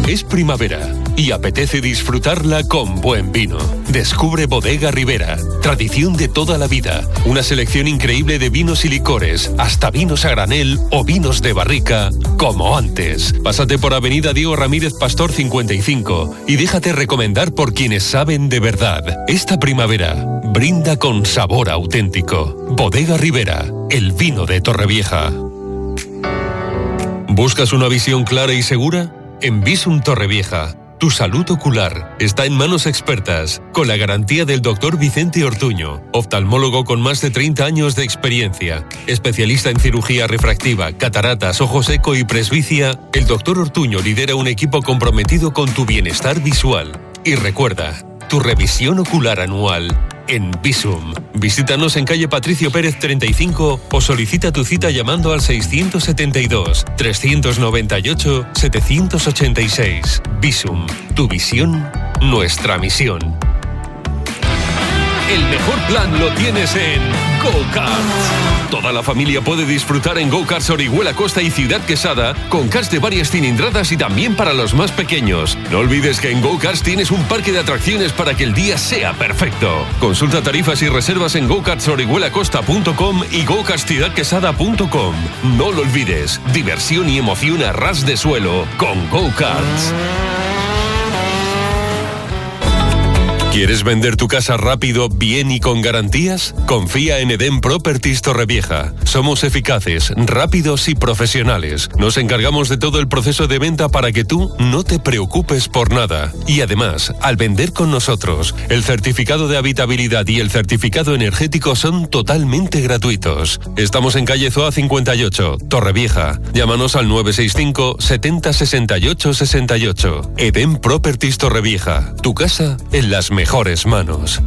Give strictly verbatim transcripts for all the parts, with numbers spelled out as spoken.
Es primavera y apetece disfrutarla con buen vino. Descubre Bodega Ribera, tradición de toda la vida. Una selección increíble de vinos y licores, hasta vinos a granel o vinos de barrica, como antes. Pásate por Avenida Diego Ramírez Pastor cincuenta y cinco y déjate recomendar por quienes saben de verdad. Esta primavera, brinda con sabor auténtico. Bodega Ribera, el vino de Torrevieja. ¿Buscas una visión clara y segura? En Visum Torrevieja, tu salud ocular está en manos expertas, con la garantía del doctor Vicente Ortuño, oftalmólogo con más de treinta años de experiencia, especialista en cirugía refractiva, cataratas, ojo seco y presbicia. El doctor Ortuño lidera un equipo comprometido con tu bienestar visual. Y recuerda, tu revisión ocular anual en Visum. Visítanos en calle Patricio Pérez treinta y cinco o solicita tu cita llamando al seiscientos setenta y dos, trescientos noventa y ocho, setecientos ochenta y seis. Visum, tu visión, nuestra misión. El mejor plan lo tienes en Go-Karts. Toda la familia puede disfrutar en Go-Karts Orihuela Costa y Ciudad Quesada con karts de varias cilindradas y también para los más pequeños. No olvides que en Go-Karts tienes un parque de atracciones para que el día sea perfecto. Consulta tarifas y reservas en go karts orihuela costa punto com y go karts ciudad quesada punto com. No lo olvides, diversión y emoción a ras de suelo con Go-Karts. ¿Quieres vender tu casa rápido, bien y con garantías? Confía en Edén Properties Torrevieja. Somos eficaces, rápidos y profesionales. Nos encargamos de todo el proceso de venta para que tú no te preocupes por nada. Y además, al vender con nosotros, el certificado de habitabilidad y el certificado energético son totalmente gratuitos. Estamos en calle Zoa cincuenta y ocho, Torrevieja. Llámanos al nueve seis cinco, setenta, sesenta y ocho, sesenta y ocho. Edén Properties Torrevieja. Tu casa en las mejores manos.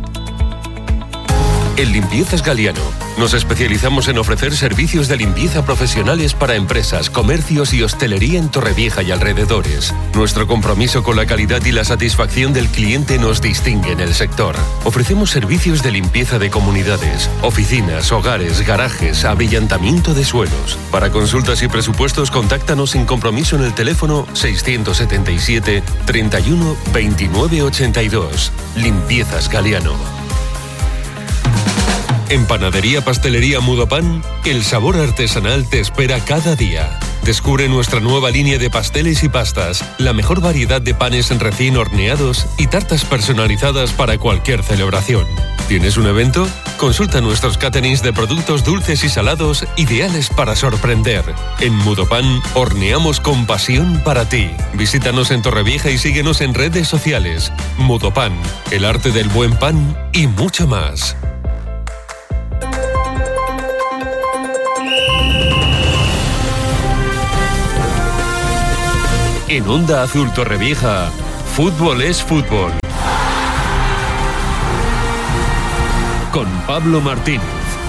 En Limpiezas Galiano nos especializamos en ofrecer servicios de limpieza profesionales para empresas, comercios y hostelería en Torrevieja y alrededores. Nuestro compromiso con la calidad y la satisfacción del cliente nos distingue en el sector. Ofrecemos servicios de limpieza de comunidades, oficinas, hogares, garajes, abrillantamiento de suelos. Para consultas y presupuestos, contáctanos sin compromiso en el teléfono seiscientos setenta y siete, treinta y uno, veintinueve ochenta y dos. Limpiezas Galiano. En Panadería Pastelería Mudopan, el sabor artesanal te espera cada día. Descubre nuestra nueva línea de pasteles y pastas, la mejor variedad de panes recién horneados y tartas personalizadas para cualquier celebración. ¿Tienes un evento? Consulta nuestros caterings de productos dulces y salados ideales para sorprender. En Mudopan, horneamos con pasión para ti. Visítanos en Torrevieja y síguenos en redes sociales. Mudopan, el arte del buen pan y mucho más. En Onda Azul Torrevieja, fútbol es fútbol. Con Pablo Martínez.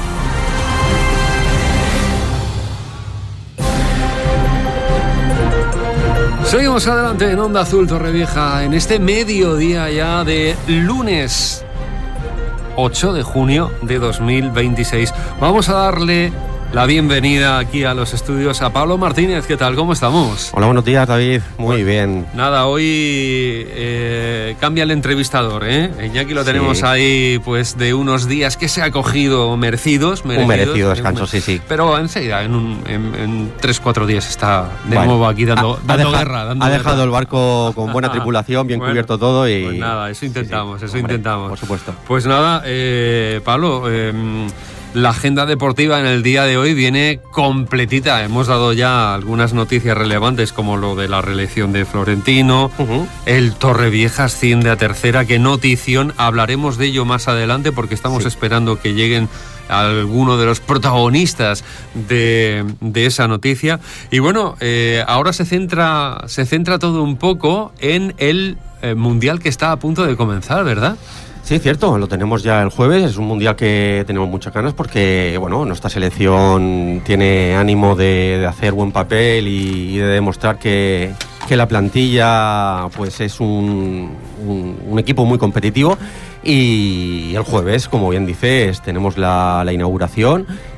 Seguimos adelante en Onda Azul Torrevieja en este mediodía ya de lunes ocho de junio de dos mil veintiséis. Vamos a darle la bienvenida aquí a los estudios a Pablo Martínez. ¿Qué tal? ¿Cómo estamos? Hola, buenos días, David. Muy bueno, bien. Nada, hoy eh, cambia el entrevistador, ¿eh? Iñaki lo tenemos sí. ahí pues de unos días que se ha cogido merecidos. merecidos un merecido descanso, sí, sí. Pero enseguida, en, un, en, en tres, cuatro días está de bueno, nuevo aquí dando, ha, dando ha deja, guerra. Dando ha guerra. dejado el barco con buena tripulación, bien bueno, cubierto todo y... Pues nada, eso intentamos, sí, sí. eso Hombre, intentamos. Por supuesto. Pues nada, eh, Pablo... Eh, la agenda deportiva en el día de hoy viene completita. Hemos dado ya algunas noticias relevantes como lo de la reelección de Florentino, uh-huh. el Torrevieja asciende a tercera, que notición. Hablaremos de ello más adelante porque estamos sí. esperando que lleguen algunos de los protagonistas de, de esa noticia. Y bueno, eh, ahora se centra, se centra todo un poco en el eh, Mundial que está a punto de comenzar, ¿verdad? Sí, cierto, lo tenemos ya el jueves, es un mundial que tenemos muchas ganas porque, bueno, nuestra selección tiene ánimo de, de hacer buen papel y, y de demostrar que, que la plantilla pues es un, un, un equipo muy competitivo. Y el jueves, como bien dices, tenemos la, la inauguración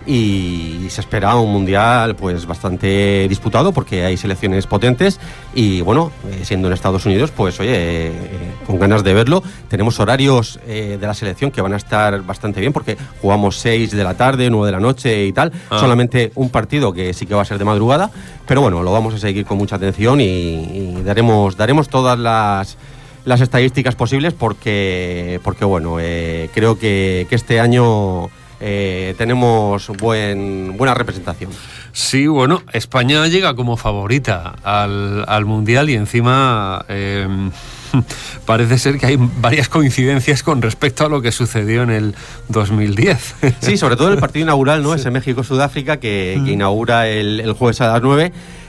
y se espera un mundial pues bastante disputado porque hay selecciones potentes y bueno, eh, siendo en Estados Unidos pues oye, eh, con ganas de verlo. Tenemos horarios eh, de la selección que van a estar bastante bien porque jugamos seis de la tarde, nueve de la noche y tal, ah. solamente un partido que sí que va a ser de madrugada, pero bueno, lo vamos a seguir con mucha atención y, y daremos, daremos todas las las estadísticas posibles porque, porque bueno, eh, creo que, que este año eh, tenemos buen, buena representación. Sí, bueno, España llega como favorita al, al Mundial y encima eh, parece ser que hay varias coincidencias con respecto a lo que sucedió en el dos mil diez. Sí, sobre todo el partido inaugural, ¿no? Sí. Ese México-Sudáfrica que, que inaugura el, el jueves a las nueve.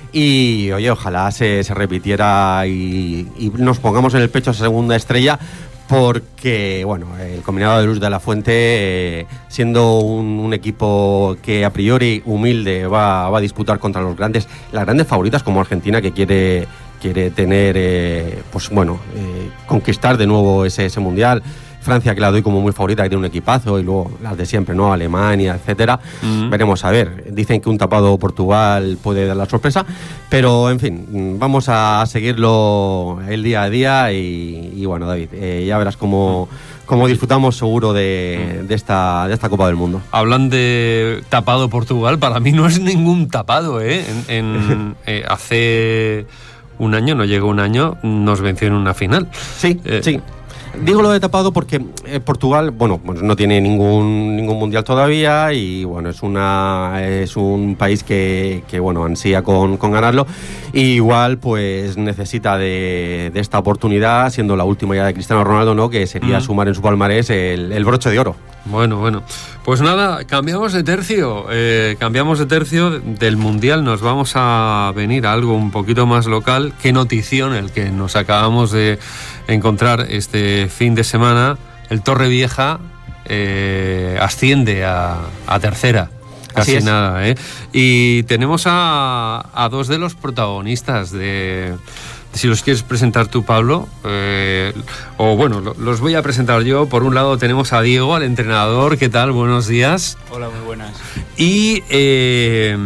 Y oye, ojalá se, se repitiera y, y nos pongamos en el pecho esa segunda estrella, porque bueno, el combinado de Luz de la Fuente, eh, siendo un, un equipo que a priori humilde va, va a disputar contra los grandes, las grandes favoritas como Argentina, que quiere, quiere tener, eh, pues bueno, eh, conquistar de nuevo ese, ese mundial. Francia, que la doy como muy favorita, que tiene un equipazo, y luego las de siempre, ¿no? Alemania, etcétera. Mm. Veremos a ver. Dicen que un tapado Portugal puede dar la sorpresa, pero en fin, vamos a seguirlo el día a día y, y bueno, David, eh, ya verás cómo, cómo disfrutamos seguro de, de, esta, de esta Copa del Mundo. Hablan de tapado Portugal, para mí no es ningún tapado, ¿eh? En, en, eh hace un año, no llegó un año, nos venció en una final. Sí, eh, sí. Digo lo de tapado porque eh, Portugal, bueno, pues no tiene ningún ningún mundial todavía y bueno, es una es un país que, que bueno, ansía con, con ganarlo y igual pues necesita de, de esta oportunidad, siendo la última ya de Cristiano Ronaldo, ¿no? Que sería mm. sumar en su palmarés el, el broche de oro. Bueno, bueno, pues nada, cambiamos de tercio, eh, cambiamos de tercio del Mundial, nos vamos a venir a algo un poquito más local. Qué notición el que nos acabamos de encontrar este fin de semana. El Torrevieja eh, asciende a, a tercera, casi nada, ¿eh? Y tenemos a, a dos de los protagonistas de... Si los quieres presentar tú, Pablo, eh, o bueno, lo, los voy a presentar yo. Por un lado tenemos a Diego, al entrenador. ¿Qué tal? Buenos días. Hola, muy buenas. Y eh,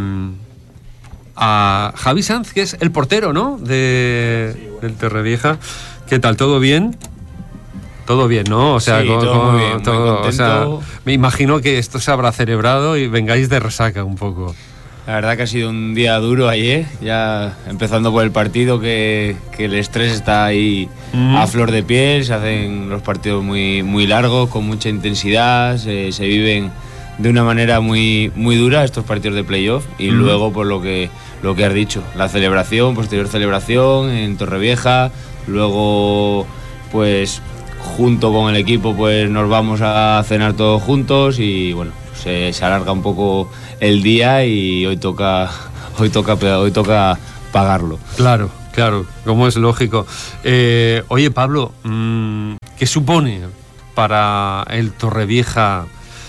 a Javi Sanz, que es el portero, ¿no? De, sí, bueno. Del Torrevieja. ¿Qué tal? ¿Todo bien? Todo bien, ¿no? O sea, sí, con, todo con, muy bien, todo, muy o sea, me imagino que esto se habrá celebrado y vengáis de resaca un poco. La verdad que ha sido un día duro ayer, ya empezando por el partido, que, que el estrés está ahí mm. a flor de piel. Se hacen los partidos muy, muy largos, con mucha intensidad, se, se viven de una manera muy, muy dura estos partidos de playoff. Y mm. luego, por lo que, lo que has dicho, la celebración, posterior celebración en Torrevieja. Luego, pues junto con el equipo, pues nos vamos a cenar todos juntos y bueno, se, se alarga un poco el día y hoy toca hoy toca hoy toca pagarlo. Claro, claro, como es lógico. Eh, oye, Pablo, ¿qué supone para el Torrevieja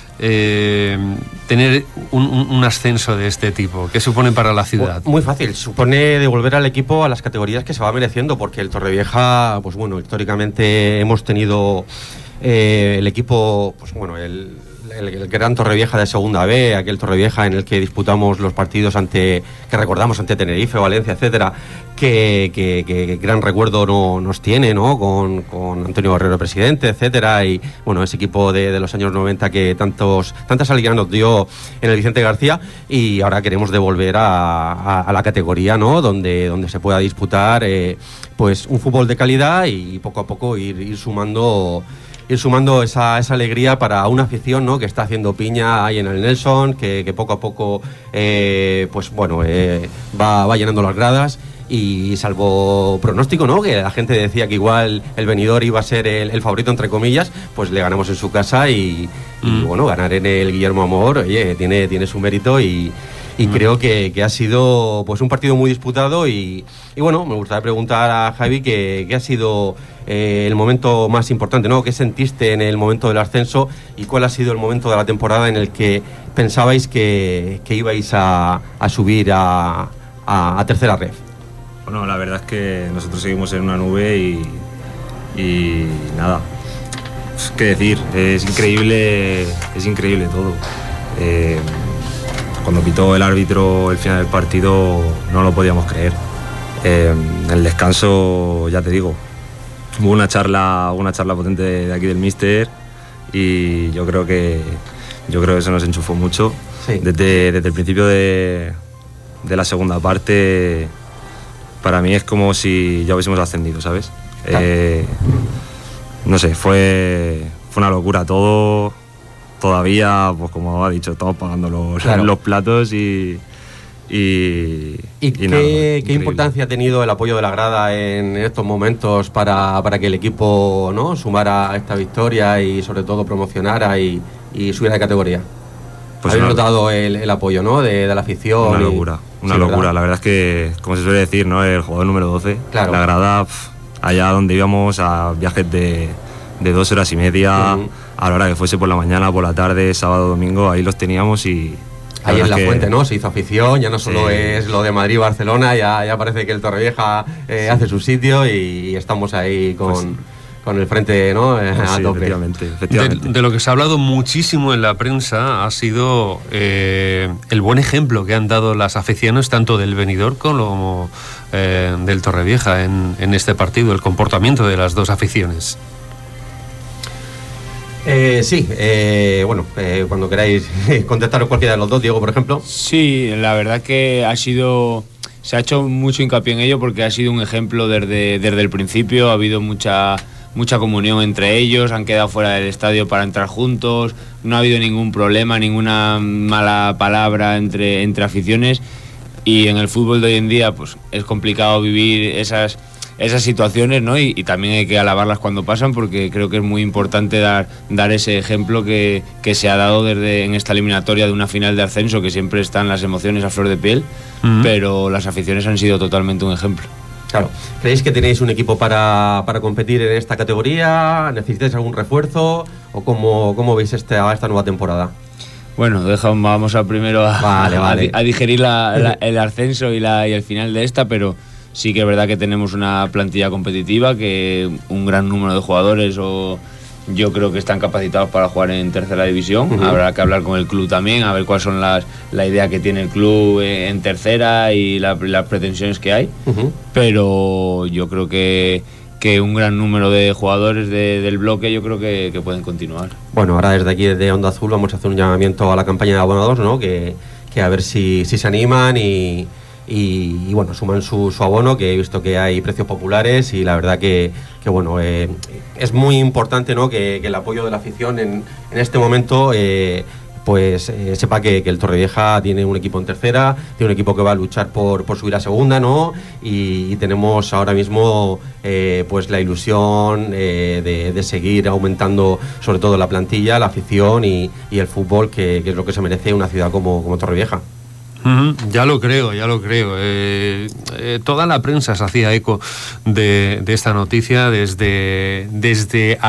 eh, tener un, un ascenso de este tipo? ¿Qué supone para la ciudad? Muy fácil, supone devolver al equipo a las categorías que se va mereciendo, porque el Torrevieja, pues bueno, históricamente hemos tenido eh, el equipo, pues bueno, el El, el gran Torrevieja de Segunda B, aquel Torrevieja en el que disputamos los partidos ante, que recordamos ante Tenerife, Valencia, etcétera, que, que, que gran recuerdo no, nos tiene, ¿no? Con, con Antonio Barrero presidente, etcétera, y bueno, ese equipo de, de los años noventa que tantos, tantas alegrías nos dio en el Vicente García, y ahora queremos devolver a, a, a la categoría, ¿no? Donde, donde se pueda disputar eh, pues un fútbol de calidad y poco a poco ir, ir sumando ir sumando esa, esa alegría para una afición, ¿no? Que está haciendo piña ahí en el Nelson, que, que poco a poco eh, pues bueno eh, va, va llenando las gradas, y salvo pronóstico, ¿no? Que la gente decía que igual el Benidorm iba a ser el, el favorito, entre comillas, pues le ganamos en su casa y, mm. y bueno, ganar en el Guillermo Amor, oye, tiene, tiene su mérito y Y mm. creo que, que ha sido pues un partido muy disputado y, y bueno, me gustaría preguntar a Javi qué ha sido eh, el momento más importante, ¿no? ¿Qué sentiste en el momento del ascenso y cuál ha sido el momento de la temporada en el que pensabais que, que ibais a, a subir a, a, a tercera ref? Bueno, la verdad es que nosotros seguimos en una nube y, y nada, pues, qué decir, es increíble, es increíble todo. Eh, cuando pitó el árbitro el final del partido no lo podíamos creer. Eh, en el descanso, ya te digo, hubo una charla, una charla potente de, de aquí del míster y yo creo que yo creo que eso nos enchufó mucho. Sí. Desde, desde el principio de, de la segunda parte, para mí es como si ya hubiésemos ascendido, ¿sabes? Claro. Eh, no sé, fue, fue una locura todo. Todavía, pues como ha dicho, estamos pagando los, claro. los platos y... ¿Y, ¿Y, y qué, nada, qué importancia ha tenido el apoyo de la grada en estos momentos para, para que el equipo, ¿no?, sumara esta victoria y sobre todo promocionara y, y subiera de categoría? Pues ¿habéis notado el, el apoyo, ¿no?, de, de la afición? Una locura, y, una sí, locura. ¿Verdad? La verdad es que, como se suele decir, ¿no?, el jugador número doce, claro. La grada, pff, allá donde íbamos a viajes de, de dos horas y media, uh-huh. a la hora que fuese por la mañana, por la tarde, sábado, domingo, ahí los teníamos y... Ahí en la que... Fuente, ¿no? Se hizo afición, ya no solo sí. es lo de Madrid Barcelona, ya, ya parece que el Torrevieja eh, sí. hace su sitio y, y estamos ahí con, pues sí. con el frente, ¿no?, eh, a sí, tope. Efectivamente, efectivamente. De, de lo que se ha hablado muchísimo en la prensa ha sido eh, el buen ejemplo que han dado las aficiones tanto del Benidorm como eh, del Torrevieja en, en este partido, el comportamiento de las dos aficiones. Eh, sí, eh, bueno, eh, cuando queráis contestaros cualquiera de los dos, Diego, por ejemplo. Sí, la verdad que ha sido, se ha hecho mucho hincapié en ello porque ha sido un ejemplo desde, desde el principio, ha habido mucha, mucha comunión entre ellos, han quedado fuera del estadio para entrar juntos, no ha habido ningún problema, ninguna mala palabra entre, entre aficiones y en el fútbol de hoy en día pues es complicado vivir esas... esas situaciones, ¿no? Y, y también hay que alabarlas cuando pasan porque creo que es muy importante dar, dar ese ejemplo que, que se ha dado desde en esta eliminatoria de una final de ascenso, que siempre están las emociones a flor de piel, uh-huh. pero las aficiones han sido totalmente un ejemplo. Claro. ¿Creéis que tenéis un equipo para, para competir en esta categoría? ¿Necesitáis algún refuerzo? ¿O cómo, cómo veis esta, esta nueva temporada? Bueno, deja, vamos a primero a, vale, vale. a, a digerir la, la, el ascenso y, la, y el final de esta, pero... Sí que es verdad que tenemos una plantilla competitiva, que un gran número de jugadores o yo creo que están capacitados para jugar en tercera división. Uh-huh. Habrá que hablar con el club también, a ver cuáles son las la idea que tiene el club en tercera y la, las pretensiones que hay. Uh-huh. Pero yo creo que, que un gran número de jugadores de, del bloque yo creo que, que pueden continuar. Bueno, ahora desde aquí, desde Onda Azul, vamos a hacer un llamamiento a la campaña de abonados, ¿no? Que, que a ver si, si se animan y... Y, y bueno, suman su, su abono, que he visto que hay precios populares y la verdad que, que bueno, eh, es muy importante, ¿no?, que, que el apoyo de la afición en, en este momento eh, pues eh, sepa que, que el Torrevieja tiene un equipo en tercera, tiene un equipo que va a luchar por, por subir a segunda, ¿no? Y, y tenemos ahora mismo eh, pues la ilusión eh, de, de seguir aumentando sobre todo la plantilla, la afición y, y el fútbol, que, que es lo que se merece una ciudad como, como Torrevieja. Uh-huh, ya lo creo, ya lo creo. Eh, eh, toda la prensa se hacía eco de, de esta noticia desde, desde